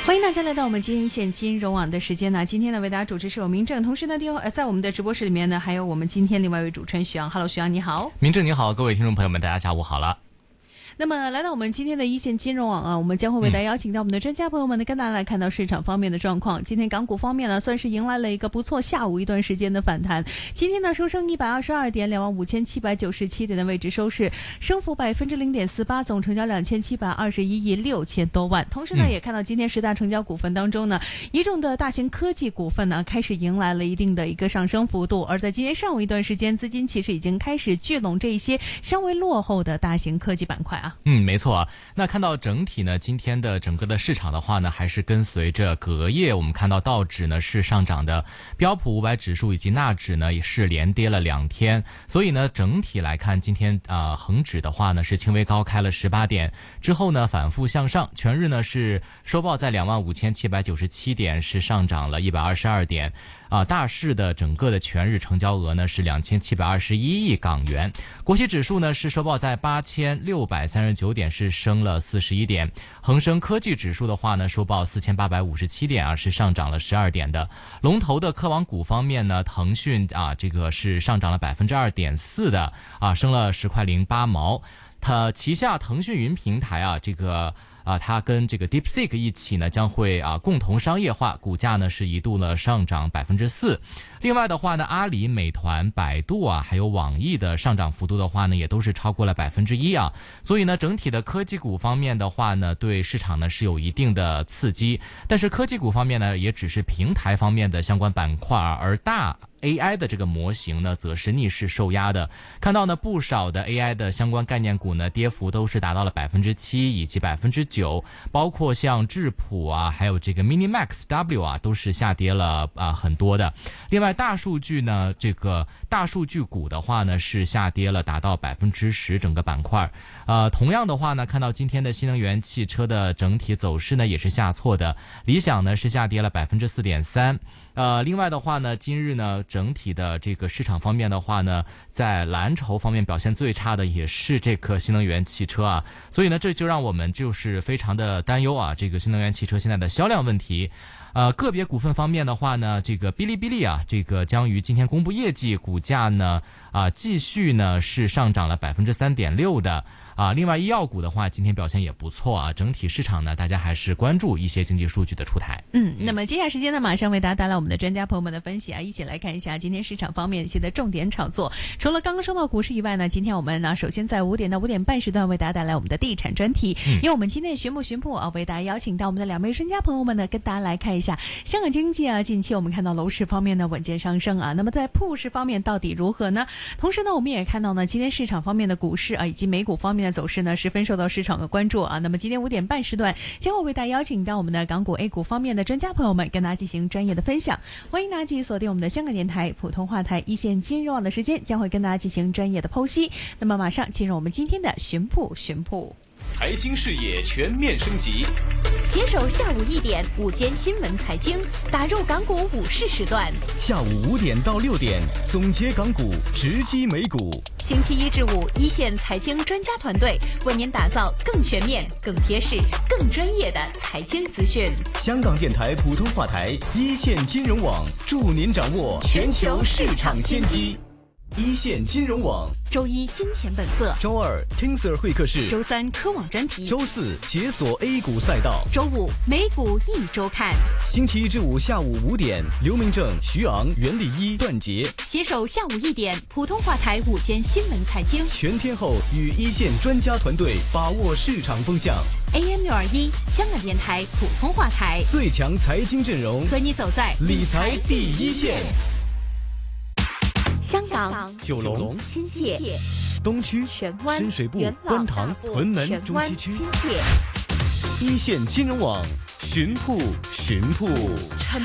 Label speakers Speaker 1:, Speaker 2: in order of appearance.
Speaker 1: 欢迎大家来到我们今天一线金融网的时间呢。今天呢，为大家主持是有明正，同时呢，在我们的直播室里面呢，还有我们今天另外一位主持人徐阳。Hello， 徐阳你好。
Speaker 2: 明正你好，各位听众朋友们，大家下午好了。
Speaker 1: 那么来到我们今天的一线金融网啊，我们将会为大家邀请到我们的专家朋友们呢，跟大家来看到市场方面的状况。今天港股方面呢，算是迎来了一个不错下午一段时间的反弹。今天呢，收升122点，25797点的位置收市，升幅0.48%，总成交2721亿6000多万。同时呢，也看到今天10大成交股份当中呢，一众的大型科技股份呢，开始迎来了一定的一个上升幅度。而在今天上午一段时间，资金其实已经开始聚拢这一些稍微落后的大型科技板块啊。
Speaker 2: 没错啊。那看到整体呢，今天的整个的市场的话呢，还是跟随着隔夜，我们看到道指呢是上涨的，标普500指数以及纳指呢也是连跌了2天。所以呢，整体来看，今天恒指的话呢是轻微高开了18点，之后呢反复向上，全日呢是收报在25797点，是上涨了122点。大市的整个的全日成交额呢是2721亿港元，国企指数呢是收报在8639点，是升了41点。恒生科技指数的话呢，收报4857点是上涨了12点的。龙头的科网股方面呢，腾讯这个是上涨了2.4%的升了10块08毛。它旗下腾讯云平台它跟这个 DeepSeek 一起呢，将会共同商业化，股价呢是一度呢上涨4%。另外的话呢，阿里、美团、百度还有网易的上涨幅度的话呢，也都是超过了1%啊。所以呢，整体的科技股方面的话呢，对市场呢是有一定的刺激。但是科技股方面呢，也只是平台方面的相关板块，而大AI 的这个模型呢，则是逆势受压的。看到呢，不少的 AI 的相关概念股呢，跌幅都是达到了7%以及9%，包括像智谱还有这个 MiniMax、W都是下跌了很多的。另外，大数据呢，这个大数据股的话呢，是下跌了达到10%，整个板块。同样的话呢，看到今天的新能源汽车的整体走势呢，也是下挫的。理想呢是下跌了4.3%。另外的话呢，今日呢整体的这个市场方面的话呢，在蓝筹方面表现最差的也是这个新能源汽车所以呢，这就让我们就是非常的担忧这个新能源汽车现在的销量问题。个别股份方面的话呢，这个哔哩哔哩这个将于今天公布业绩，股价呢继续呢是上涨了3.6%的。另外医药股的话，今天表现也不错整体市场呢，大家还是关注一些经济数据的出台。
Speaker 1: 那么接下来时间呢，马上为大家带来我们的专家朋友们的分析一起来看一下今天市场方面一些的重点炒作。除了刚刚说到股市以外呢，今天我们呢首先在5点到5点半时段为大家带来我们的地产专题，因为我们今天的寻铺为大家邀请到我们的2位专家朋友们呢，跟大家来看一下香港经济近期我们看到楼市方面的稳健上升那么在铺市方面到底如何呢？同时呢，我们也看到呢，今天市场方面的股市以及美股方面的走势呢，十分受到市场的关注那么今天5点半时段将会为大家邀请到我们的港股 A 股方面的专家朋友们，跟大家进行专业的分享。欢迎大家继续锁定我们的香港电台普通话台一线金融网的时间，将会跟大家进行专业的剖析。那么马上进入我们今天的寻铺。
Speaker 3: 财经视野全面升级，
Speaker 4: 携手下午1点午间新闻财经，打入港股午市时段。
Speaker 3: 下午5点到6点，总结港股，直击美股。
Speaker 4: 星期1至5，一线财经专家团队为您打造更全面、更贴市、更专业的财经资讯。
Speaker 3: 香港电台普通话台一线金融网，助您掌握全球市场先机。一线金融网，
Speaker 4: 周一金钱本色，
Speaker 3: 周二 King Sir 会客室，
Speaker 4: 周3科网专题，
Speaker 3: 周4解锁 A 股赛道，
Speaker 4: 周5美股一周看。
Speaker 3: 星期1至5下午5点，刘明正、徐昂、袁立一、段杰
Speaker 4: 携手下午1点普通话台午间新闻财经，
Speaker 3: 全天候与一线专家团队把握市场风向。
Speaker 4: AM621香港电台普通话台，
Speaker 3: 最强财经阵容，
Speaker 4: 和你走在
Speaker 3: 理财第一线。
Speaker 4: 香港、
Speaker 3: 九龙、
Speaker 4: 新界、
Speaker 3: 东区、
Speaker 4: 荃湾、
Speaker 3: 深水埗、
Speaker 4: 元朗、
Speaker 3: 观塘、屯门、中西区，
Speaker 4: 新界
Speaker 3: 一线金融网，寻铺。